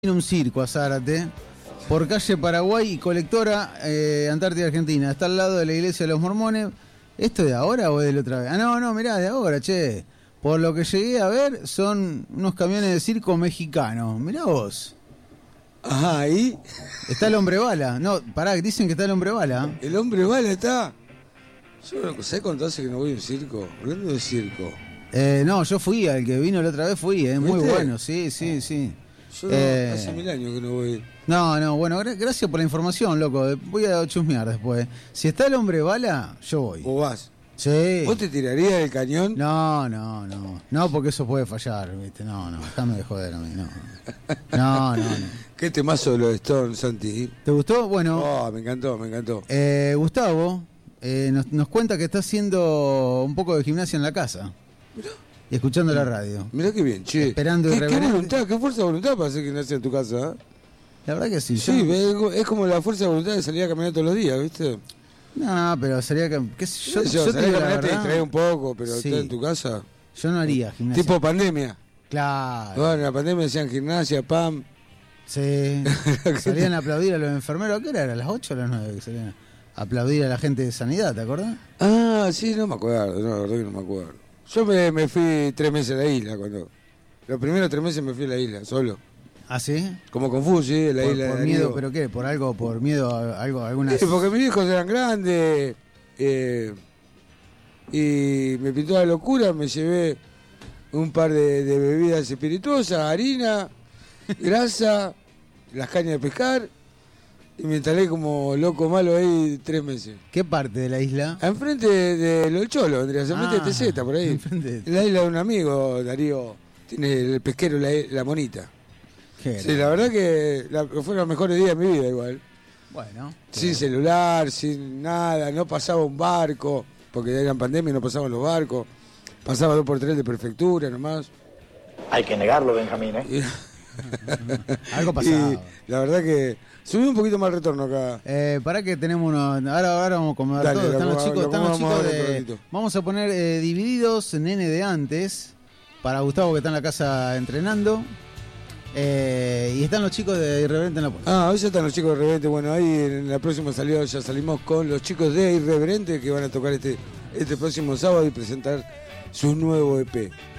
Tiene un circo a Zárate, por calle Paraguay y Colectora, Antártida Argentina. Está al lado de la iglesia de los mormones. ¿Esto de ahora o es de la otra vez? Ah, no, mirá, de ahora, che. Por lo que llegué a ver, son unos camiones de circo mexicanos. Mirá vos. Ajá, ahí. Está el hombre bala. No, pará, dicen que está el hombre bala. El hombre bala está. Yo, ¿sabés cuánto hace que no voy a un circo? Hablando de circo. No, yo fui, al que vino la otra vez fui, muy bueno, sí. Yo hace 1000 años que no voy. No, bueno, gracias por la información, loco. Voy a chusmear después. Si está el hombre bala, yo voy. ¿Vos vas? Sí. ¿Vos te tirarías del cañón? No, porque eso puede fallar, ¿viste? No, déjame de joder a mí, no. ¿Qué temazo de los Stones, Santi? ¿Te gustó? Bueno. Oh, me encantó. Gustavo nos cuenta que está haciendo un poco de gimnasia en la casa. Mirá. Y escuchando la radio. Mirá qué bien, che. Esperando ¿Qué irreverente. voluntad, qué fuerza de voluntad para hacer gimnasia en tu casa? La verdad que sí. Sí, es como la fuerza de voluntad de salir a caminar todos los días, ¿viste? No, pero sería que... ¿qué sé yo? Yo Yo te salir digo a la caminar te verdad, distrae un poco, pero sí. estar en tu casa. Yo no haría gimnasia. Tipo pandemia. Claro. Bueno, en la pandemia decían gimnasia, pam. Sí. Salían a aplaudir a los enfermeros. ¿A qué hora? ¿A las 8 o a las 9 que salían a aplaudir a la gente de sanidad? ¿Te acordás? Ah, sí, no me acuerdo. No, la verdad que no me acuerdo. Yo me fui 3 meses a la isla. Los primeros 3 meses me fui a la isla, solo. ¿Ah, sí? Como Confucio, sí, a la isla. Por de miedo, Darío. ¿pero qué? ¿Por algo? ¿Por miedo a algo? ¿Alguna? Sí, porque mis hijos eran grandes. Y me pintó la locura. Me llevé un par de bebidas espirituosas, harina, grasa, las cañas de pescar. Y me instalé como loco malo ahí 3 meses. ¿Qué parte de la isla? Enfrente de Los Cholos, vendría a ser, enfrente de TZ, por ahí. Enfrente. En la isla de un amigo, Darío, tiene el pesquero La Monita. Sí, la verdad que fueron los mejores días de mi vida igual. Bueno. Sin celular, sin nada, no pasaba un barco, porque era en pandemia y no pasaban los barcos. Pasaba 2x3 de prefectura nomás. Hay que negarlo, Benjamín, ¿eh? Algo pasaba. Y la verdad que subí un poquito más el retorno acá. Para que tenemos unos. Ahora vamos a acomodar Dale, todo. lo Están los chicos vamos a ver un de. ratito. Vamos a poner divididos, nene de antes. Para Gustavo que está en la casa entrenando. Y están los chicos de Irreverente en la puerta. Hoy ya están los chicos de Irreverente. Bueno, ahí en la próxima salida ya salimos con los chicos de Irreverente que van a tocar este próximo sábado y presentar su nuevo EP.